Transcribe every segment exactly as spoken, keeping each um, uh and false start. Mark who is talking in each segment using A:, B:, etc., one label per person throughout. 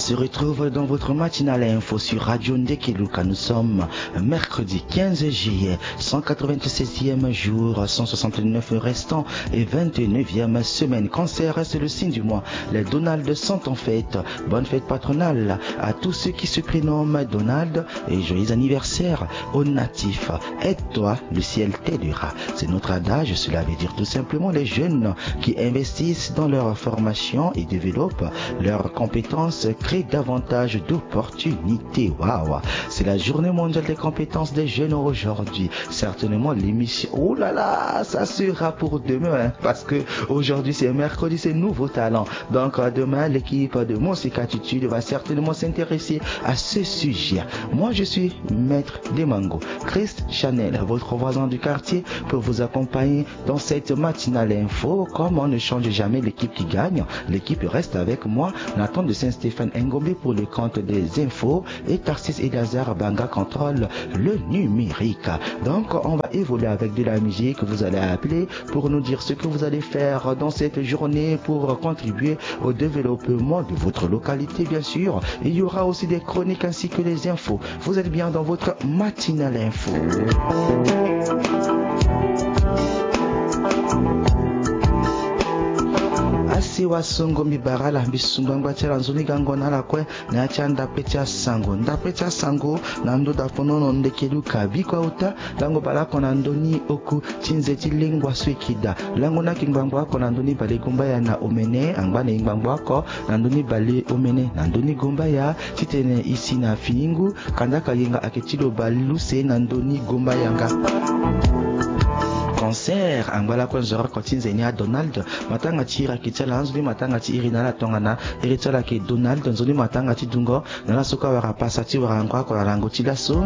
A: se retrouve dans votre matinale info sur Radio Ndekeluka. Nous sommes mercredi quinze juillet, cent quatre-vingt-seizième jour, cent soixante-neuf restants et vingt-neuvième semaine. Cancer reste le signe du mois. Les Donald sont en fête. Bonne fête patronale à tous ceux qui se prénomment Donald et joyeux anniversaire aux natifs. Aide-toi, le ciel t'aidera. C'est notre adage. Cela veut dire tout simplement les jeunes qui investissent dans leur formation et développent leurs compétences créent davantage d'opportunités. Waouh, c'est la journée mondiale des compétences des jeunes aujourd'hui. Certainement l'émission, oh là là, ça sera pour demain, hein, parce que aujourd'hui c'est mercredi, c'est nouveau talent. Donc demain, l'équipe de Musique Attitude va certainement s'intéresser à ce sujet. Moi, je suis Maître Demango, Christ Chanel, votre voisin du quartier, pour vous accompagner dans cette matinale info. Comme on ne change jamais l'équipe qui gagne, l'équipe reste avec moi. Nathan de Saint-Stéphane Ngombe pour le compte des infos et Tarsis Elazar Banga contrôle le numérique. Donc on va évoluer avec de la musique. Vous allez appeler pour nous dire ce que vous allez faire dans cette journée pour contribuer au développement de votre localité, bien sûr. Il y aura aussi des chroniques ainsi que les infos. Vous êtes bien dans votre matinale info. Siwa songo mibarala bisungangwa chela nzuni gango nala kwe na chanda pecha sango nda pecha sango na ndo da fonono Ndekeluka bikwa uta lango balako na ndoni oku chinze chilingwa swikida lango na kingbangwa ko na ndoni bale gomba ya na omene angba na ingbangwa ko na ndoni bale omene na ndoni gomba ya chitene isi na finingu kandaka yenga akechilo baluse na ndoni gomba yanga Cancer angala kwa nzora kwa tinzeni ya Donald matanga tira kitala nzuli matanga ti irina la tongana eritala ke Donald nzuli matanga ti dungo nala soka wara pasati wara ngwa kwa lango tilaso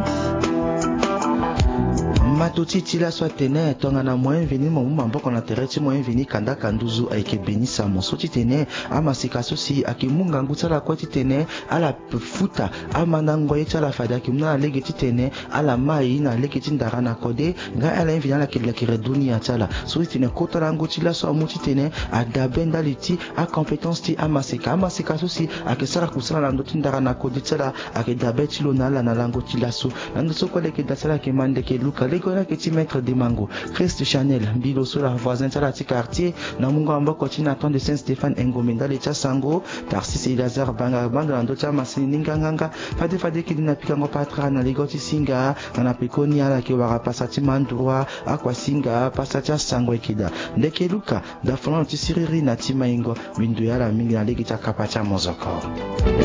A: Matuti tila soit tene tonga na moyen veni mo mboko na tereti moyen veni kanda kanduzu aike benisa moso titene ama sikaso si akimunga ngutala kwa titene ala futa ama nango yetala fada kimna lege titene ala mai na lege tindara na kode nga ala invina la kidla kire dunia tala so titene kota la ngutila so amuti tene adabenda liti a compétence ti ama sika ama sikaso si akesara kusala na ndoti ndara na kode tala akedabeti lo na la na lango tilaso nando soko leke dasala ke mande ke luka lego que tu Maître Demango, Christ Chanel, Bilo sur la voisin de la quartier, Namunga Mboko Nathan de Saint-Stéphane Ngomenda, les Sango, Tarsis Elazar Banga Banga, Andocha Masininganga, Fade Fade Kidina Pikango Patra, Naligoti Singa, Nanapiconia, la Kiwara Passati Mandroa, Aquasinga, Passatia Sango Ekida, Ndekeluka, Dafon Tisiri Natima Ingo, Winduya la Mingina Legita Kapacha Mozoko.